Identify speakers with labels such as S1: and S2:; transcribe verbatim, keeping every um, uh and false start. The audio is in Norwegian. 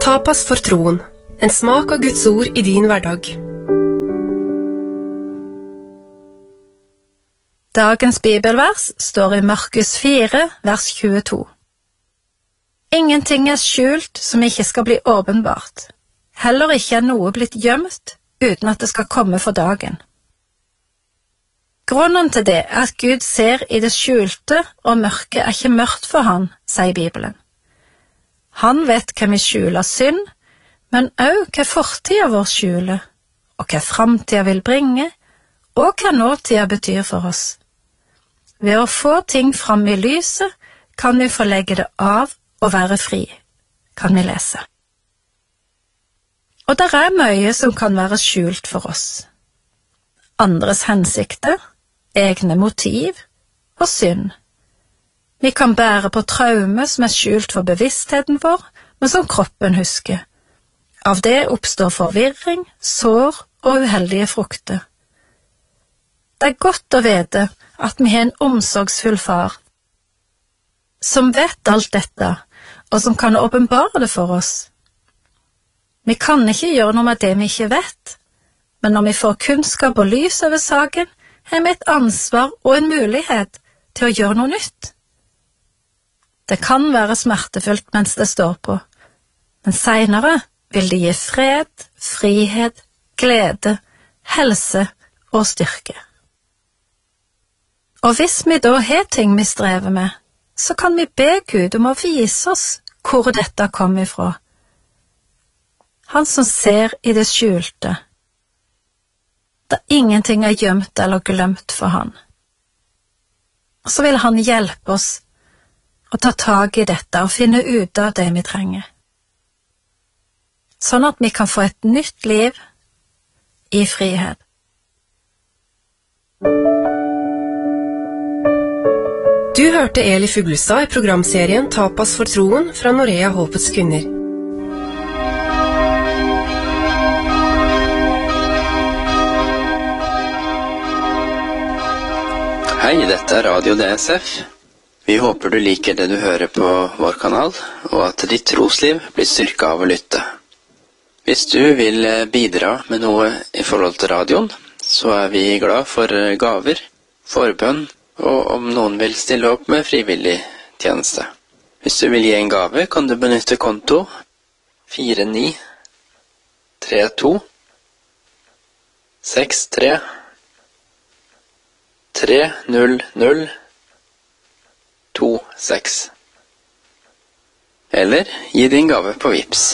S1: Tapas for troen, en smak av Guds ord i din hverdag.
S2: Dagens bibelvers står i Markus fire, vers tjueto. Ingenting er skjult som ikke skal bli åpenbart. Heller ikke er noe blitt gjemt uten at det skal komme for dagen. Grunnen til det er at Gud ser i det skjulte, og mørket er ikke mørkt for han, sier Bibelen. Han vet hva vi skjuler synd, men også hva fortida vår skjuler, og hva framtida vil bringe, og hva nåtida betyr for oss. Ved å få ting fram i lyset, kan vi få legge det av og være fri, kan vi lese. Og der er mye som kan være skjult for oss. Andres hensikter, egne motiv og synd. Vi kan bære på traume som er skjult for bevisstheten vår, men som kroppen husker. Av det oppstår forvirring, sår og uheldige frukter. Det er godt å vite at vi har en omsorgsfull far, som vet alt dette, og som kan åpenbare det for oss. Vi kan ikke gjøre noe med det vi ikke vet, men når vi får kunnskap og lys over saken, har vi et ansvar og en mulighet til å gjøre noe nytt. Det kan være smertefullt mens det står på, men senere vil det gi fred, frihet, glede, helse og styrke. Og hvis vi da har ting vi strever med, så kan vi be Gud om å vise oss hvor dette kommer ifra. Han som ser i det skjulte, da ingenting er gjemt eller glemt for han. Og så vil han hjelpe oss å ta tag i dette og finne ut av det vi trenger. Sånn at vi kan få et nytt liv i frihet.
S1: Du hørte Eli Fuglestad i programserien Tapas for troen fra Norea Håpets Kvinner.
S3: Hei, dette er Radio D S F. Vi håper du liker det du hører på vår kanal, og at ditt trosliv blir styrket av å lytte. Hvis du vil bidra med noe i forhold til radioen, så er vi glad for gaver, forbønn, og om noen vil stille opp med frivillig tjeneste. Hvis du vil gi en gave, kan du benytte konto fire ni tre to seks tre tre null null to seks. Eller gi din gave på Vips.